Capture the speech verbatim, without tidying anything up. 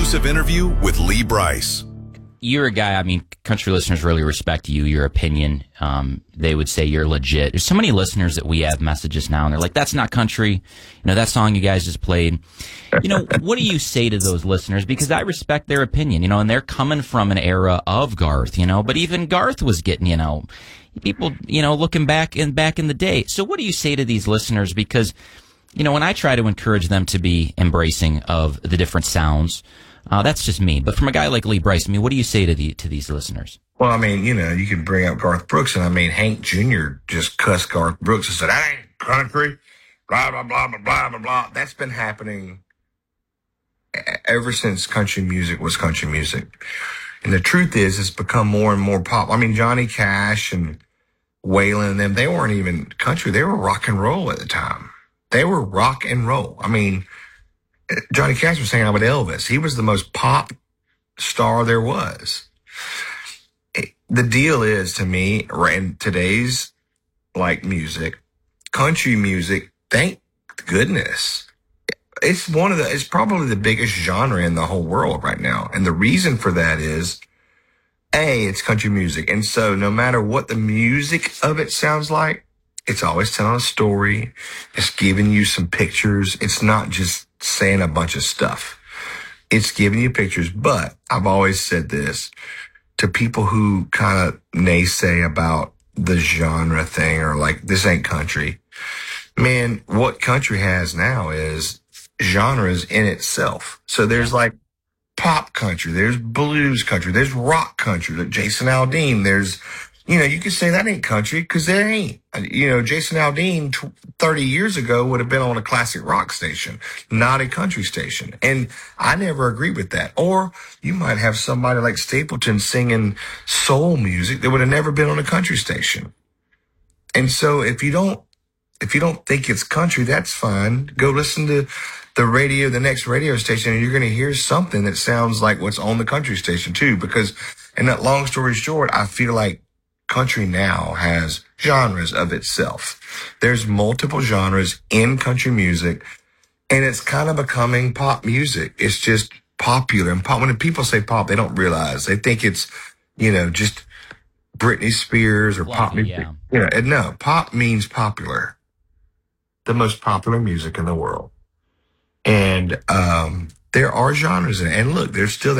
exclusive interview with Lee Brice. You're a guy, I mean, country listeners really respect you, your opinion. Um, they would say you're legit. There's so many listeners that we have messages now, and they're like, that's not country. You know, that song you guys just played. You know, what do you say to those listeners? Because I respect their opinion, you know, and they're coming from an era of Garth, you know, but even Garth was getting, you know, people, you know, looking back in, back in the day. So what do you say to these listeners? Because, you know, when I try to encourage them to be embracing of the different sounds, Uh, that's just me. But from a guy like Lee Brice, I mean, what do you say to the to these listeners? Well, I mean, you know, you could bring up Garth Brooks, and I mean, Hank Junior just cussed Garth Brooks and said, "That ain't country," blah, blah, blah, blah, blah, blah, blah. That's been happening ever since country music was country music. And the truth is, it's become more and more pop. I mean, Johnny Cash and Waylon and them, they weren't even country. They were rock and roll at the time. They were rock and roll. I mean, Johnny Cash was hanging out with Elvis. He was the most pop star there was. The deal is, to me, in today's like music, country music, thank goodness, it's one of the, it's probably the biggest genre in the whole world right now. And the reason for that is, A, it's country music. And so no matter what the music of it sounds like, it's always telling a story. It's giving you some pictures. It's not just saying a bunch of stuff. It's giving you pictures. But I've always said this to people who kind of naysay about the genre thing or like, this ain't country. Man, what country has now is genres in itself. So there's like pop country, there's blues country, there's rock country, like Jason Aldean, there's, you know, you could say that ain't country because there ain't. You know, Jason Aldean t- thirty years ago would have been on a classic rock station, not a country station. And I never agree with that. Or you might have somebody like Stapleton singing soul music that would have never been on a country station. And so if you don't, if you don't think it's country, that's fine. Go listen to the radio, the next radio station, and you're going to hear something that sounds like what's on the country station too. Because, and that long story short, I feel like country now has genres of itself. There's multiple genres in country music, and it's kind of becoming pop music. It's just popular. And pop, when people say pop, they don't realize. They think it's, you know, just Britney Spears or Fluffy, pop music. yeah. You know, and no, pop means popular. The most popular music in the world. And um, there are genres in it. And look, there's still that.